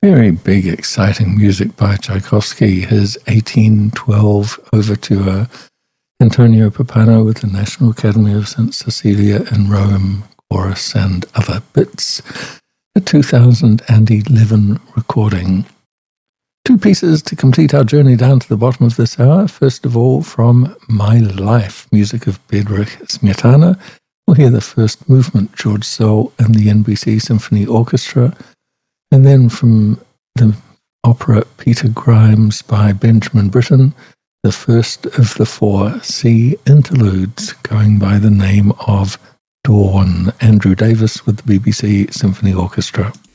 Very big, exciting music by Tchaikovsky, his 1812 Overture, Antonio Pappano with the National Academy of St. Cecilia in Rome, chorus and other bits, a 2011 recording. Two pieces to complete our journey down to the bottom of this hour. First of all, from My Life, music of Bedřich Smetana. We'll hear the first movement, George Szell and the NBC Symphony Orchestra. And then from the opera Peter Grimes by Benjamin Britten, the first of the four sea interludes going by the name of Dawn. Andrew Davis with the BBC Symphony Orchestra.